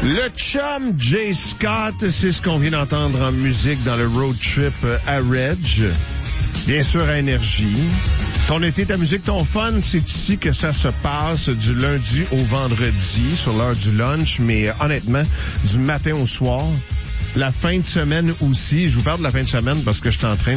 Le chum Jay Scott, c'est ce qu'on vient d'entendre en musique dans le road trip à Reg. Bien sûr, à Énergie. Ton été, ta musique, ton fun, c'est ici que ça se passe du lundi au vendredi sur l'heure du lunch, mais honnêtement, du matin au soir. La fin de semaine aussi. Je vous parle de la fin de semaine parce que je suis en train